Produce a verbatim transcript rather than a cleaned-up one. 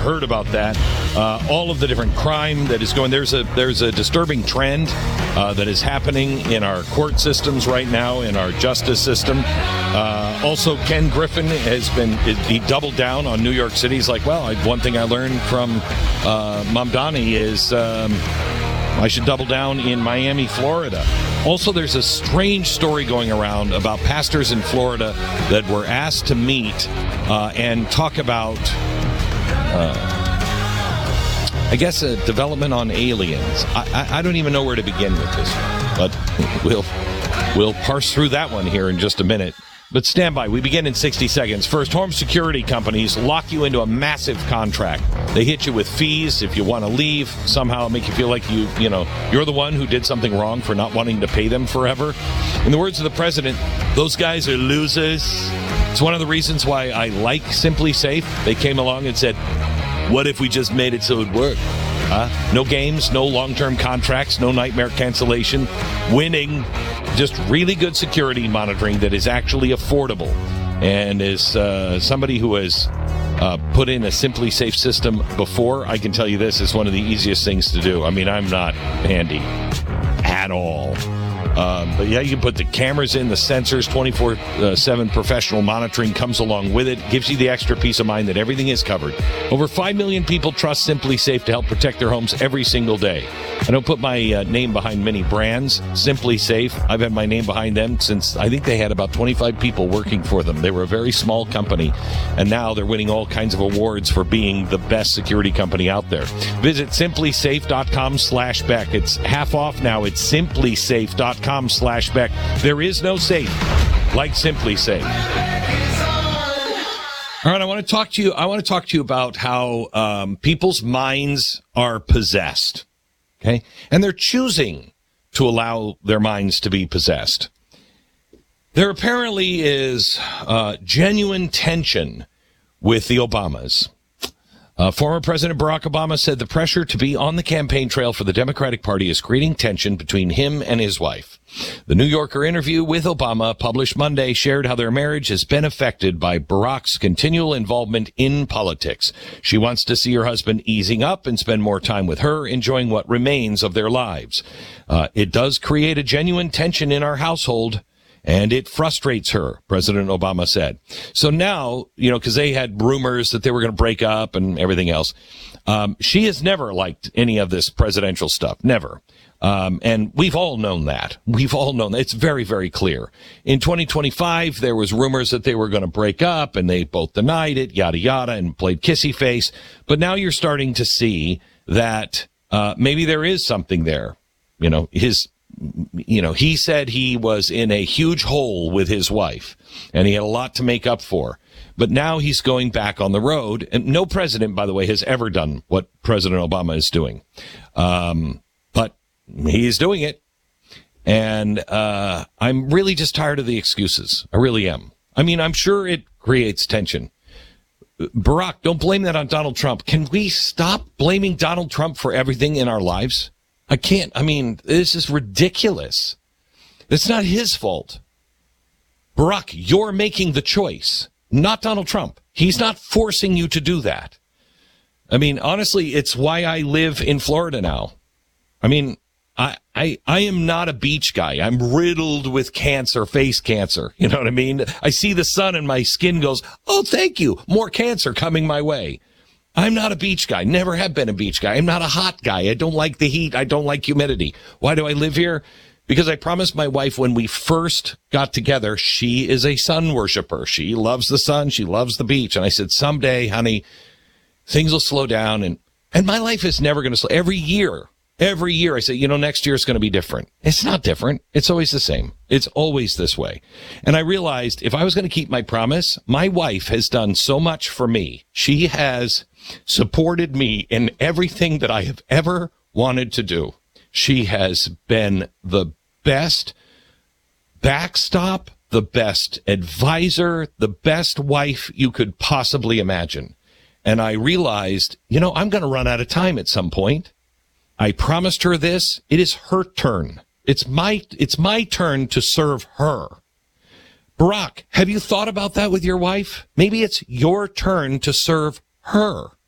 heard about that. Uh, all of the different crime that is going. There's a there's a disturbing trend uh, that is happening in our court systems right now, in our justice system. Uh, also, Ken Griffin has been, he doubled down on New York City. He's like, well, I, one thing I learned from uh, Mamdani is um, I should double down in Miami, Florida. Also, there's a strange story going around about pastors in Florida that were asked to meet uh, and talk about, uh, I guess, a development on aliens. I, I, I don't even know where to begin with this, but we'll we'll parse through that one here in just a minute. But stand by. We begin in sixty seconds. First, home security companies lock you into a massive contract. They hit you with fees if you want to leave, somehow make you feel like you, you know, you're the one who did something wrong for not wanting to pay them forever. In the words of the president, those guys are losers. It's one of the reasons why I like Simply Safe. They came along and said, what if we just made it so it worked? Huh? No games, no long-term contracts, no nightmare cancellation. Winning. Just really good security monitoring that is actually affordable. And as uh, somebody who has uh, put in a Simply Safe system before, I can tell you this is one of the easiest things to do. I mean, I'm not handy at all. Um, but yeah, you can put the cameras in, the sensors, twenty-four seven professional monitoring comes along with it, gives you the extra peace of mind that everything is covered. Over five million people trust Simply Safe to help protect their homes every single day. I don't put my uh, name behind many brands. Simply Safe, I've had my name behind them since I think they had about twenty-five people working for them. They were a very small company, and now they're winning all kinds of awards for being the best security company out there. Visit simplysafe.com slash Beck. It's half off now. It's simplysafe.com slash Beck. There is no safe like Simply Safe. All right, I want to talk to you. I want to talk to you about how um, people's minds are possessed. Okay, and they're choosing to allow their minds to be possessed. There apparently is uh, genuine tension with the Obamas. Uh, former President Barack Obama said the pressure to be on the campaign trail for the Democratic Party is creating tension between him and his wife. The New Yorker interview with Obama, published Monday, shared how their marriage has been affected by Barack's continual involvement in politics. She wants to see her husband easing up and spend more time with her, enjoying what remains of their lives. Uh, it does create a genuine tension in our household, and it frustrates her, President Obama said. So now, you know, because they had rumors that they were going to break up and everything else. Um, she has never liked any of this presidential stuff. Never. Um, and we've all known that. We've all known that. It's very, very clear. In twenty twenty-five, there was rumors that they were going to break up, and they both denied it, yada, yada, and played kissy face. But now you're starting to see that uh, maybe there is something there. You know, his... You know, he said he was in a huge hole with his wife, and he had a lot to make up for. But now he's going back on the road. And no president, by the way, has ever done what President Obama is doing. Um, but he's doing it. And uh, I'm really just tired of the excuses. I really am. I mean, I'm sure it creates tension. Barack, don't blame that on Donald Trump. Can we stop blaming Donald Trump for everything in our lives? I can't. I mean, this is ridiculous. It's not his fault. Barack, you're making the choice, not Donald Trump. He's not forcing you to do that. I mean, honestly, it's why I live in Florida now. I mean, I, I, I am not a beach guy. I'm riddled with cancer, face cancer. You know what I mean? I see the sun and my skin goes, oh, thank you. More cancer coming my way. I'm not a beach guy. Never have been a beach guy. I'm not a hot guy. I don't like the heat. I don't like humidity. Why do I live here? Because I promised my wife when we first got together, she is a sun worshiper. She loves the sun. She loves the beach. And I said, someday, honey, things will slow down. And, and my life is never going to slow. Every year, every year I say, you know, next year is going to be different. It's not different. It's always the same. It's always this way. And I realized if I was going to keep my promise, my wife has done so much for me. She has supported me in everything that I have ever wanted to do. She has been the best backstop, the best advisor, the best wife you could possibly imagine. And I realized, you know, I'm going to run out of time at some point. I promised her this. It is her turn. It's my, it's my turn to serve her. Barack, have you thought about that with your wife? Maybe it's your turn to serve her.